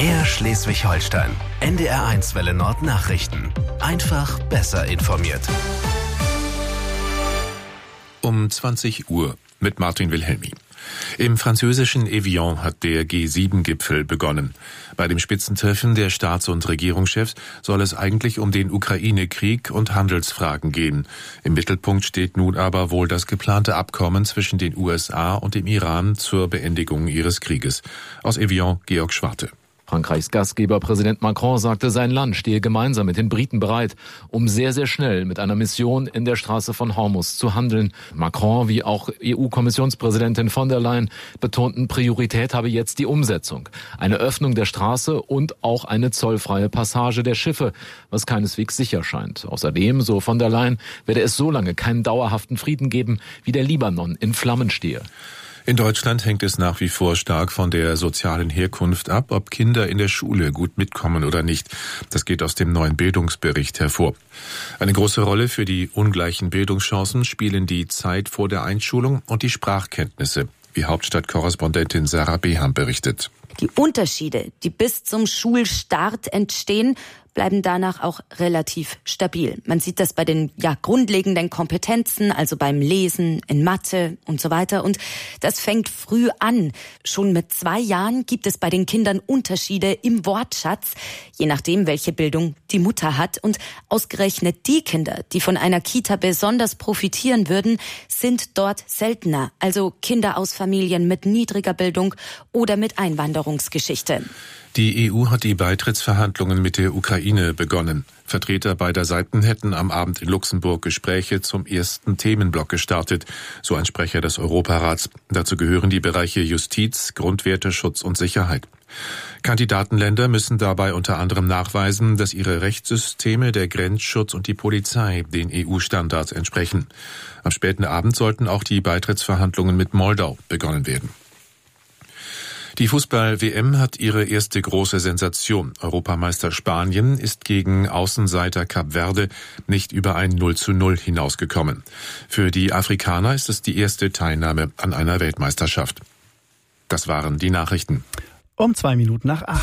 MDR Schleswig-Holstein. NDR1 Welle Nord Nachrichten. Einfach besser informiert. Um 20 Uhr mit Martin Wilhelmi. Im französischen Evian hat der G7-Gipfel begonnen. Bei dem Spitzentreffen der Staats- und Regierungschefs soll es eigentlich um den Ukraine-Krieg und Handelsfragen gehen. Im Mittelpunkt steht nun aber wohl das geplante Abkommen zwischen den USA und dem Iran zur Beendigung ihres Krieges. Aus Evian, Georg Schwarte. Frankreichs Gastgeber Präsident Macron sagte, sein Land stehe gemeinsam mit den Briten bereit, um sehr, sehr schnell mit einer Mission in der Straße von Hormuz zu handeln. Macron wie auch EU-Kommissionspräsidentin von der Leyen betonten, Priorität habe jetzt die Umsetzung. Eine Öffnung der Straße und auch eine zollfreie Passage der Schiffe, was keineswegs sicher scheint. Außerdem, so von der Leyen, werde es so lange keinen dauerhaften Frieden geben, wie der Libanon in Flammen stehe. In Deutschland hängt es nach wie vor stark von der sozialen Herkunft ab, ob Kinder in der Schule gut mitkommen oder nicht. Das geht aus dem neuen Bildungsbericht hervor. Eine große Rolle für die ungleichen Bildungschancen spielen die Zeit vor der Einschulung und die Sprachkenntnisse, wie Hauptstadtkorrespondentin Sarah Beham berichtet. Die Unterschiede, die bis zum Schulstart entstehen, bleiben danach auch relativ stabil. Man sieht das bei den grundlegenden Kompetenzen, also beim Lesen, in Mathe und so weiter. Und das fängt früh an. Schon mit 2 Jahren gibt es bei den Kindern Unterschiede im Wortschatz, je nachdem, welche Bildung die Mutter hat. Und ausgerechnet die Kinder, die von einer Kita besonders profitieren würden, sind dort seltener. Also Kinder aus Familien mit niedriger Bildung oder mit Einwanderungsgeschichte. Die EU hat die Beitrittsverhandlungen mit der Ukraine begonnen. Vertreter beider Seiten hätten am Abend in Luxemburg Gespräche zum ersten Themenblock gestartet, so ein Sprecher des Europarats. Dazu gehören die Bereiche Justiz, Grundwerte, Schutz und Sicherheit. Kandidatenländer müssen dabei unter anderem nachweisen, dass ihre Rechtssysteme, der Grenzschutz und die Polizei den EU-Standards entsprechen. Am späten Abend sollten auch die Beitrittsverhandlungen mit Moldau begonnen werden. Die Fußball-WM hat ihre erste große Sensation. Europameister Spanien ist gegen Außenseiter Kap Verde nicht über ein 0:0 hinausgekommen. Für die Afrikaner ist es die erste Teilnahme an einer Weltmeisterschaft. Das waren die Nachrichten. Um 8:02.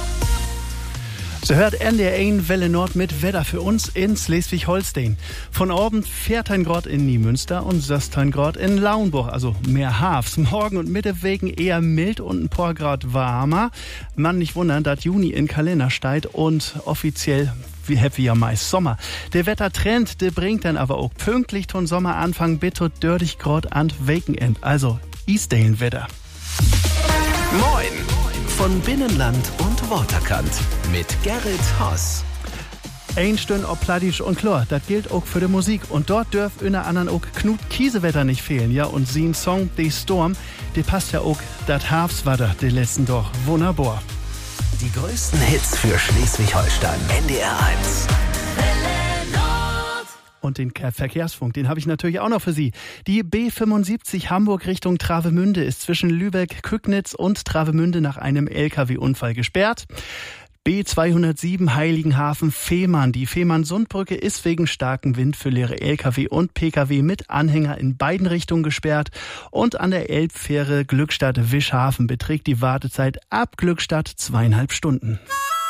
So hört NDR1 Welle Nord mit Wetter für uns in Schleswig-Holstein. Von Abend 14 Grad in Niemünster und 16 Grad in Lauenburg, also mehr Hafs. Morgen und Mitte wegen eher mild und ein paar Grad warmer. Man nicht wundern, dass Juni in Kalender steigt und offiziell wie happy ja meist Sommer. Der Wettertrend, der bringt dann aber auch pünktlich zum Sommeranfang bitte 30 Grad an Weekend. Also Eastdale-Wetter. Moin! Von Binnenland und Waterkant mit Gerrit Haas. Ein Stünd ob Pladisch und Chlor, das gilt auch für die Musik. Und dort dürft unter anderem auch Knut Kiesewetter nicht fehlen, ja. Und sein Song, Die Storm, der passt ja auch das Hafswatter, der letzten doch wunderbar. Die größten Hits für Schleswig-Holstein. NDR1. Und den Verkehrsfunk, den habe ich natürlich auch noch für Sie. Die B75 Hamburg Richtung Travemünde ist zwischen Lübeck, Kügnitz und Travemünde nach einem LKW-Unfall gesperrt. B207 Heiligenhafen Fehmarn. Die Fehmarn-Sundbrücke ist wegen starkem Wind für leere LKW und PKW mit Anhänger in beiden Richtungen gesperrt. Und an der Elbfähre Glückstadt-Wischhafen beträgt die Wartezeit ab Glückstadt 2,5 Stunden.